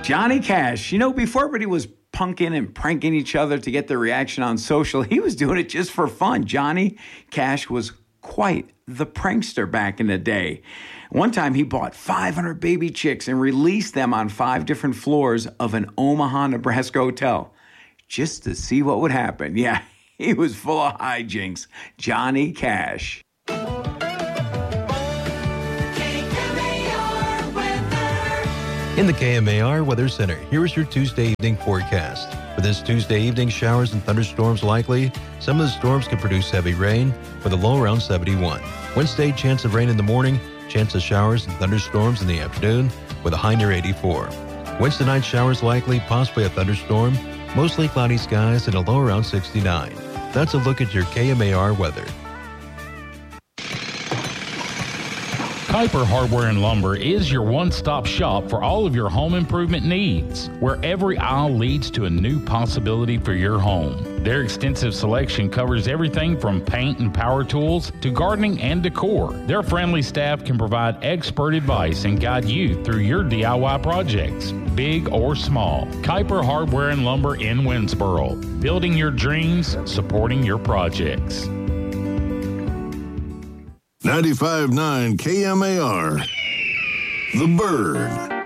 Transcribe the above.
Johnny Cash. You know, before everybody was punking and pranking each other to get their reaction on social, he was doing it just for fun. Johnny Cash was quite the prankster back in the day. One time he bought 500 baby chicks and released them on 5 different floors of an Omaha, Nebraska hotel just to see what would happen. Yeah, he was full of hijinks. Johnny Cash. In the KMAR Weather Center, here is your Tuesday evening forecast. For this Tuesday evening, showers and thunderstorms likely. Some of the storms can produce heavy rain with a low around 71. Wednesday, chance of rain in the morning, chance of showers and thunderstorms in the afternoon with a high near 84. Wednesday night, showers likely, possibly a thunderstorm, mostly cloudy skies and a low around 69. That's a look at your KMAR weather. Kuiper Hardware and Lumber is your one-stop shop for all of your home improvement needs, where every aisle leads to a new possibility for your home. Their extensive selection covers everything from paint and power tools to gardening and decor. Their friendly staff can provide expert advice and guide you through your DIY projects, big or small. Kuiper Hardware and Lumber in Winsboro, building your dreams, supporting your projects. 95.9 KMAR, The Bird.